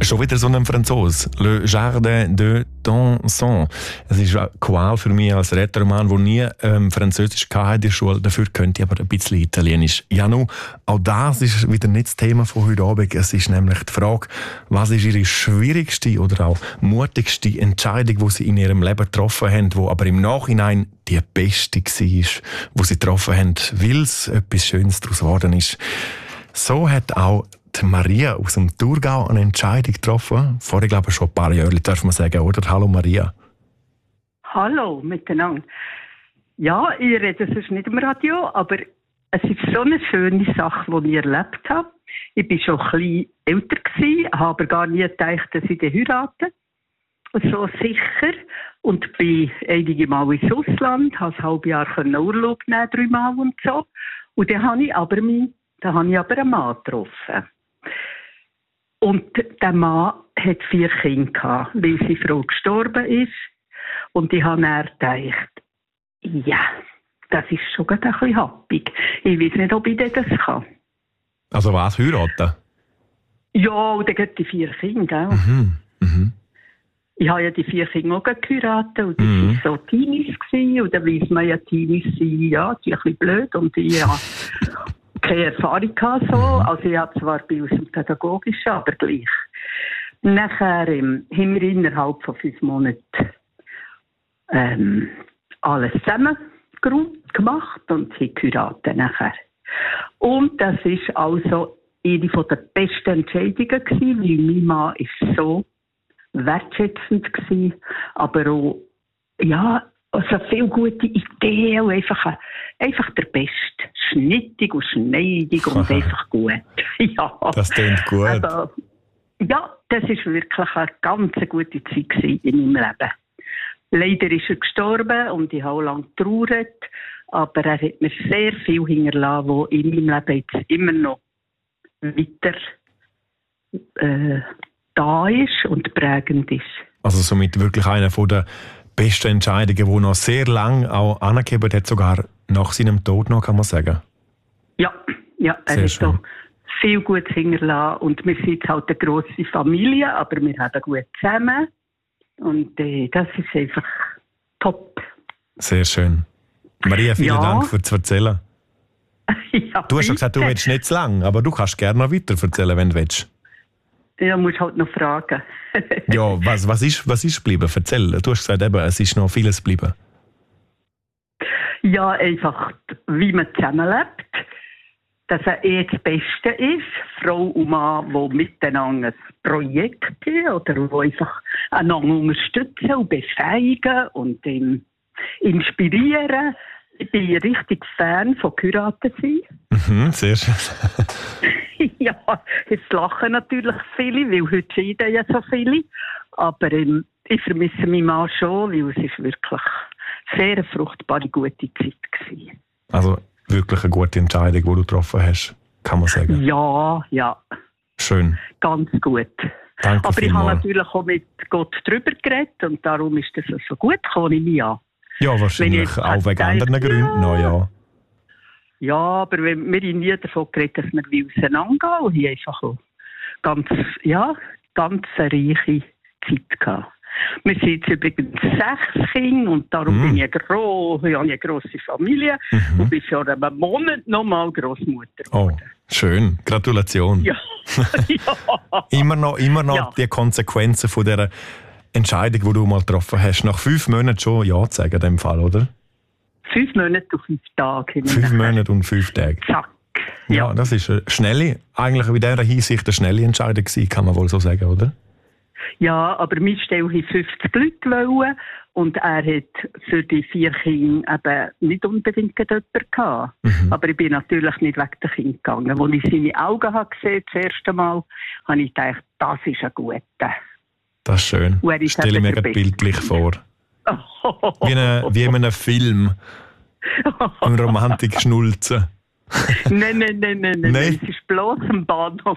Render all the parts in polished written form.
Schon wieder so ein Franzos. Le Jardin de Tenson. Es ist eine Qual für mich als Rätoroman, der nie Französisch hatte in der Schule. Dafür könnte ich aber ein bisschen Italienisch. Janu, auch das ist wieder nicht das Thema von heute Abend. Es ist nämlich die Frage, was ist Ihre schwierigste oder auch mutigste Entscheidung, die Sie in Ihrem Leben getroffen haben, die aber im Nachhinein die beste war, die Sie getroffen haben, weil es etwas Schönes daraus geworden ist. So hat auch die Maria aus dem Thurgau eine Entscheidung getroffen. Vor, ich glaube, schon ein paar Jahren, darf man sagen, oder? Hallo Maria. Hallo miteinander. Ja, ich rede sonst nicht im Radio, aber es ist so eine schöne Sache, die ich erlebt habe. Ich war schon ein bisschen älter gewesen, habe aber gar nie gedacht, dass ich heirate. So sicher. Und bin einige Mal ins Ausland, habe ein halbes Jahr Urlaub nehmen, 3 Mal und so. Und dann habe ich aber einen Mann getroffen. Und der Mann hat 4 Kinder gehabt, weil seine Frau gestorben ist. Und ich habe dann gedacht, ja, das ist schon ein bisschen happig. Ich weiß nicht, ob ich das kann. Also was, heiraten? Ja, und dann gibt die 4 Kinder, gell? Mhm. Ich habe ja die 4 Kinder auch geheiratet und die waren so Teenies gewesen. Und dann weiss man ja, Teenies sind ja, die ein bisschen blöd und ich habe keine Erfahrung gehabt, so. Also ich habe zwar bei uns im Pädagogischen, aber gleich. Nachher haben wir innerhalb von 5 Monaten alles zusammen gemacht und sie geheiratet nachher. Und das ist also eine der besten Entscheidungen gewesen, weil mein Mann ist so wertschätzend gewesen, aber auch, ja, also viele gute Ideen und einfach der Beste. Schnittig und schneidig und einfach gut. Ja. Das klingt gut. Also, ja, das war wirklich eine ganz gute Zeit in meinem Leben. Leider ist er gestorben und ich habe auch lange getrauert, aber er hat mir sehr viel hinterlassen, was in meinem Leben jetzt immer noch weiter da ist und prägend ist. Also somit wirklich einer der besten Entscheidungen, die noch sehr lange auch angegeben hat, sogar nach seinem Tod noch, kann man sagen. Ja, er hat da viel Gutes hinterlassen und wir sind jetzt halt eine grosse Familie, aber wir haben gut zusammen und das ist einfach top. Sehr schön. Maria, vielen Dank für das Erzählen. Ja, du hast ja gesagt, du willst nicht zu lang, aber du kannst gerne noch weiter erzählen, wenn du willst. Ja, musst halt noch fragen. Ja, was ist geblieben? Erzähl. Du hast gesagt, eben, es ist noch vieles geblieben. Ja, einfach, wie man zusammenlebt, dass er das Beste ist, Frau und Mann, die miteinander ein Projekt haben oder die einfach einander unterstützen und befähigen und inspirieren. Ich bin richtig Fan von Heiraten sein. Sehr schön. Ja, jetzt lachen natürlich viele, weil heute scheiden ja so viele. Aber ich vermisse meinen Mann schon, weil es ist wirklich sehr eine fruchtbare, gute Zeit gewesen. Also wirklich eine gute Entscheidung, die du getroffen hast, kann man sagen. Ja. Schön. Ganz gut. Danke aber vielmals. Ich habe natürlich auch mit Gott drüber geredet und darum ist das so gut gekommen, nehme ich an. Ja, wahrscheinlich auch wegen anderen Gründen noch, ja. Ja, aber wir haben nie davon geredet, dass wir auseinandergehen und hier einfach auch ganz eine reiche Zeit gehabt. Wir sind jetzt übrigens 6 Kinder und darum bin ich eine grosse Familie und bin vor einem Monat nochmal Grossmutter geworden. Oh, schön. Gratulation. Ja. Immer noch die Konsequenzen von dieser Entscheidung, die du mal getroffen hast. Nach 5 Monaten schon Ja zu sagen, in dem Fall, oder? 5 Monate und 5 Tage. 5 Monate und 5 Tage. Zack. Ja, das ist eine schnelle, eigentlich in dieser Hinsicht eine schnelle Entscheidung gewesen, kann man wohl so sagen, oder? Ja, aber meine Stelle hat 50 Leute wollen und er hat für die 4 Kinder eben nicht unbedingt jemanden gehabt. Aber ich bin natürlich nicht wegen der Kinder gegangen. Als ich seine Augen habe gesehen, das erste Mal, habe ich gedacht, das ist ein guter. Das ist schön. Stelle ich mir gerade bildlich vor. Wie in einem Film. Ein Romantik-Schnulzen. Nein. Es war bloß am Bahnhof.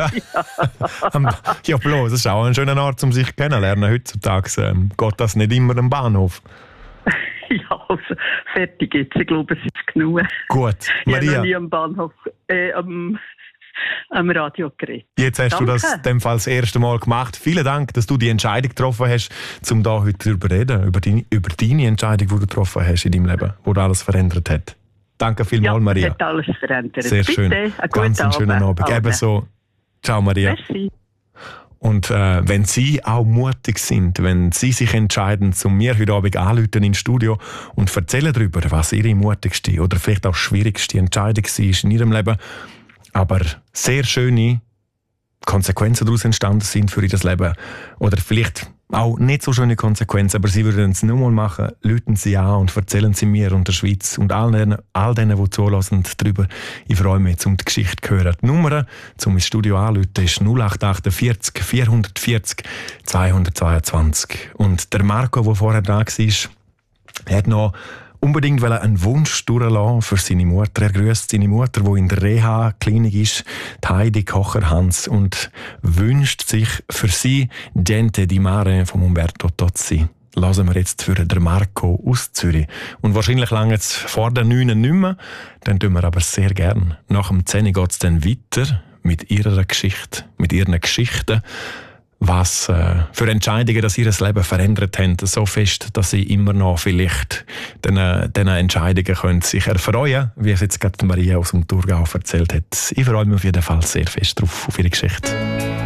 Ja, bloß. Das ist auch ein schöner Ort, um sich kennenzulernen. Heutzutage geht das nicht immer am Bahnhof. Ja, also fertig jetzt. Ich glaube, es ist genug. Gut, Maria. Ich habe noch nie am Bahnhof, am Radiogerät. Jetzt hast du das in dem Fall das erste Mal gemacht. Vielen Dank, dass du die Entscheidung getroffen hast, um da heute darüber zu reden, über deine Entscheidung, die du getroffen hast in deinem Leben, die alles verändert hat. Danke vielmals, Maria. Ja, hat alles verändert. Sehr schön. Bitte, Ganz einen schönen Abend. Ebenso. Ciao, Maria. Merci. Und wenn Sie auch mutig sind, wenn Sie sich entscheiden, zu mir heute Abend anrufen ins Studio und erzählen darüber, was Ihre mutigste oder vielleicht auch schwierigste Entscheidung war in Ihrem Leben, aber sehr schöne Konsequenzen daraus entstanden sind für Ihr Leben oder vielleicht auch nicht so schöne Konsequenzen, aber Sie würden es nur mal machen, rufen Sie an und erzählen Sie mir und der Schweiz und all denen, die zulassen, darüber. Ich freue mich, um die Geschichte zu hören. Die Nummer, um ins Studio anzurufen, ist 0848 440 222. Und der Marco, der vorher da war, hat noch unbedingt einen Wunsch durchlassen für seine Mutter. Er grüßt seine Mutter, die in der Reha-Klinik ist, die Heidi Kocher-Hans, und wünscht sich für sie «Gente di Mare» von Umberto Tozzi. Lassen wir jetzt für den Marco aus Zürich. Und wahrscheinlich lange es vor der 9 nicht mehr, dann tun wir aber sehr gern. Nach dem 10 geht es dann weiter mit ihrer Geschichte, mit ihren Geschichten, was für Entscheidungen, dass ihr das Leben verändert haben, so fest, dass sie immer noch vielleicht diesen Entscheidungen können sich erfreuen, wie es jetzt gerade Maria aus dem Thurgau erzählt hat. Ich freue mich auf jeden Fall sehr fest drauf, auf ihre Geschichte.